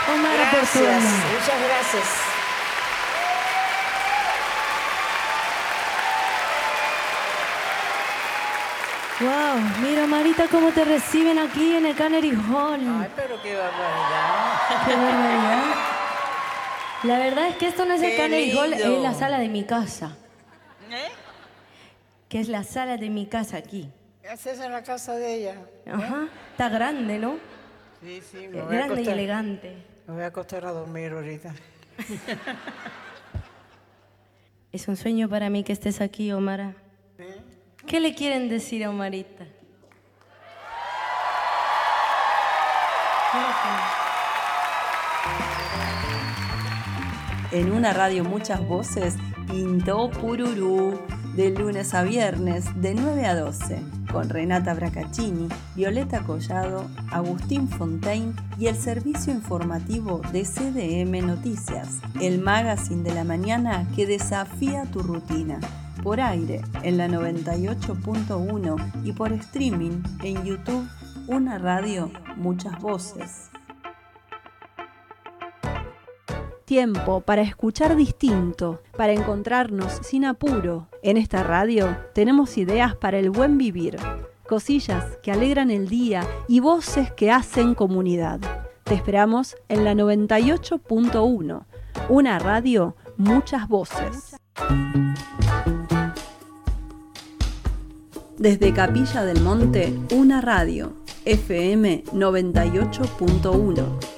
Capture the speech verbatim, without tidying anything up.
Omar Gracias, Portuondo. muchas gracias. Wow, mira Marita cómo te reciben aquí en el Canary Hall. Ay, pero qué barbaridad. Qué barbaridad. La verdad es que esto no es el Qué Canary Hall, lindo. es la sala de mi casa. ¿Eh? Que es la sala de mi casa aquí. ¿Qué haces en la casa de ella? Ajá, está grande, ¿no? Sí, sí, Eh, me voy a Grande y acostar. elegante. Me voy a acostar a dormir ahorita. Es un sueño para mí que estés aquí, Omar. ¿Qué le quieren decir a Omarita? En una radio muchas voces, pintó Pururú, de lunes a viernes, de nueve a doce, con Renata Bracaccini, Violeta Collado, Agustín Fontaine y el servicio informativo de C D M Noticias, el magazine de la mañana que desafía tu rutina. Por aire, en la noventa y ocho punto uno y por streaming en YouTube, una radio, muchas voces. Tiempo para escuchar distinto, para encontrarnos sin apuro. En esta radio tenemos ideas para el buen vivir, cosillas que alegran el día y voces que hacen comunidad. Te esperamos en la noventa y ocho punto uno, una radio, muchas voces. Desde Capilla del Monte, una radio, F M noventa y ocho punto uno.